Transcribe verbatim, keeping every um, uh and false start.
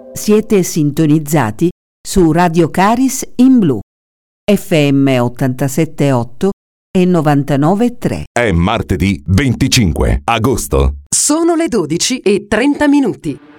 Siete sintonizzati su Radio Caris in Blu, F M ottantasette virgola otto e novantanove virgola tre. È martedì venticinque agosto. Sono le dodici e trenta minuti.